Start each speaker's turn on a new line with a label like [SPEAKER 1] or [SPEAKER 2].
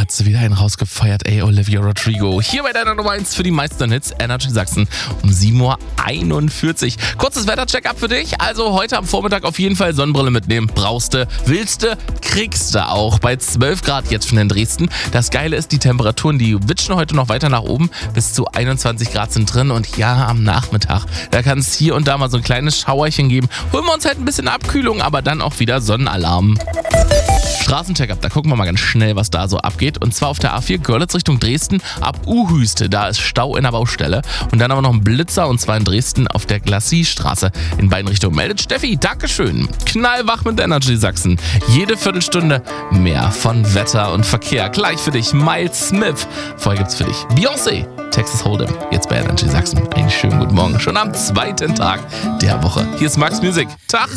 [SPEAKER 1] hat sie wieder einen rausgefeuert, ey, Olivia Rodrigo. Hier bei deiner Nummer 1 für die meisten Hits, Energy Sachsen um 7:41 Uhr. Kurzes Wetter-Check-up für dich. Also heute am Vormittag auf jeden Fall Sonnenbrille mitnehmen. Brauchste, willste, kriegste auch. Bei 12 Grad jetzt schon in Dresden. Das Geile ist, die Temperaturen, die witschen heute noch weiter nach oben. Bis zu 21 Grad sind drin. Und ja, am Nachmittag, da kann es hier und da mal so ein kleines Schauerchen geben. Holen wir uns halt ein bisschen Abkühlung, aber dann auch wieder Sonnenalarm. Straßencheck-up, da gucken wir mal ganz schnell, was da so abgeht. Und zwar auf der A4 Görlitz Richtung Dresden ab Uhüste. Da ist Stau in der Baustelle. Und dann haben wir noch einen Blitzer und zwar in Dresden auf der Glacis-Straße. In beiden Richtungen meldet Steffi. Dankeschön. Knallwach mit Energy Sachsen. Jede Viertelstunde mehr von Wetter und Verkehr. Gleich für dich Miles Smith. Vorher gibt's für dich Beyoncé, Texas Hold'em. Jetzt bei Energy Sachsen. Einen schönen guten Morgen. Schon am zweiten Tag der Woche. Hier ist Max Music. Tag.